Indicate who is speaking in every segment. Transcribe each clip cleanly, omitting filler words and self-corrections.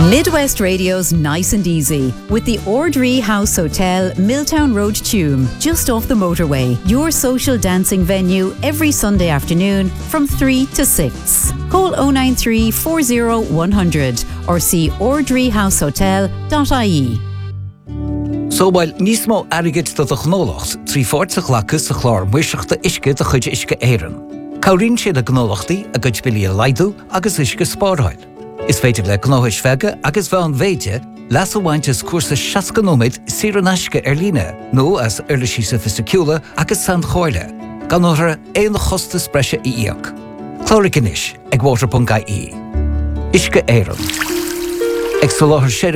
Speaker 1: Midwest Radio's Nice and Easy with the Ordree House Hotel, Milltown Road, Tuam, just off the motorway. Your social dancing venue every Sunday afternoon from 3 to 6. Call 093 40 100 or see ordreehousehotel.ie.
Speaker 2: So while nismo arigid to the gnolochs, 340 lacus a chlár muiseachta isce de chuid isce éireann. Caurín siad a gnolochtaí a gcuid bilí a laidú agus isce spárthail. Is féidir le gnóthis feige agus bhean véide las a bhaintes cuasa 60 nóid sir an aisce líne, nó as le sí sophistiúla agus san choile. Gan óthra éon chosta spreise íoc. Chlóricanis ag water.ie. Isce éireann. It's the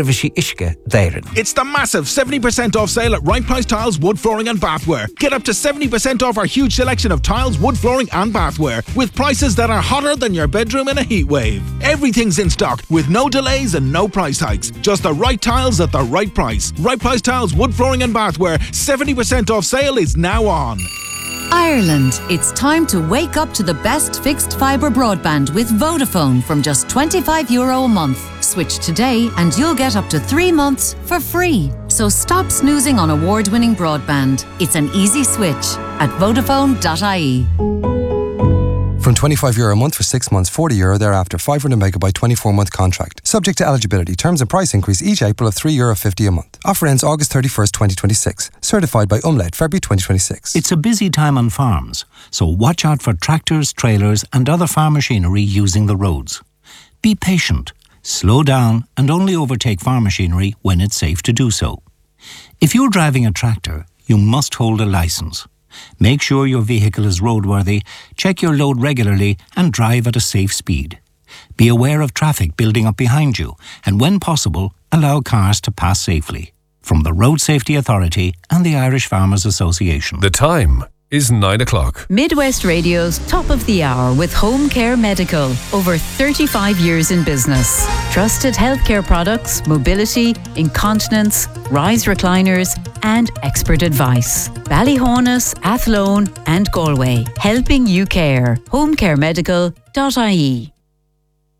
Speaker 3: massive 70% off sale at Right Price Tiles, Wood Flooring and Bathware. Get up to 70% off our huge selection of tiles, wood flooring and bathware with prices that are hotter than your bedroom in a heat wave. Everything's in stock with no delays and no price hikes. Just the right tiles at the right price. Right Price Tiles, Wood Flooring and Bathware. 70% off sale is now on.
Speaker 4: Ireland, it's time to wake up to the best fixed fibre broadband with Vodafone from just €25 a month. Switch today and you'll get up to 3 months for free. So stop snoozing on award-winning broadband. It's an easy switch at Vodafone.ie.
Speaker 5: From €25 a month for 6 months, €40 thereafter, 500 megabyte 24-month contract. Subject to eligibility. Terms and price increase each April of €3.50 a month. Offer ends August 31st, 2026. Certified by Umlaut, February 2026.
Speaker 6: It's a busy time on farms, so watch out for tractors, trailers and other farm machinery using the roads. Be patient, slow down and only overtake farm machinery when it's safe to do so. If you're driving a tractor, you must hold a licence. Make sure your vehicle is roadworthy, check your load regularly and drive at a safe speed. Be aware of traffic building up behind you and when possible, allow cars to pass safely. From the Road Safety Authority and the Irish Farmers Association.
Speaker 7: The time is 9 o'clock.
Speaker 1: Midwest Radio's Top of the Hour with Home Care Medical. Over 35 years in business. Trusted healthcare products, mobility, incontinence, rise recliners and expert advice. Ballyhonus, Athlone and Galway. Helping you care. homecaremedical.ie.